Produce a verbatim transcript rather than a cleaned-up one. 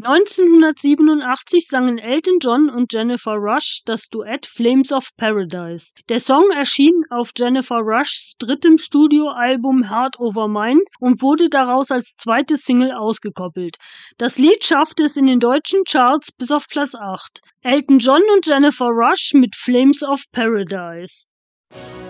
neunzehnhundertsiebenundachtzig sangen Elton John und Jennifer Rush das Duett "Flames of Paradise". Der Song erschien auf Jennifer Rushs drittem Studioalbum "Heart Over Mind" und wurde daraus als zweite Single ausgekoppelt. Das Lied schaffte es in den deutschen Charts bis auf Platz acht. Elton John und Jennifer Rush mit "Flames of Paradise".